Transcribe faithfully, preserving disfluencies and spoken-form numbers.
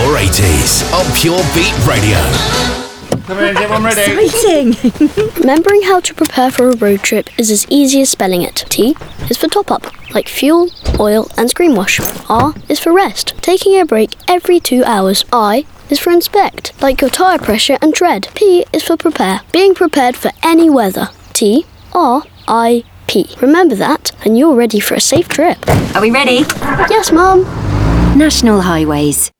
your eighties on Pure Beat Radio. Come in, everyone ready? Exciting! Remembering how to prepare for a road trip is as easy as spelling it. T is for top up, like fuel, oil and screen wash. R is for rest, taking a break every two hours. I is for inspect, like your tyre pressure and tread. P is for prepare, being prepared for any weather. T, R, I, P. Remember that and you're ready for a safe trip. Are we ready? Yes, Mum. National Highways.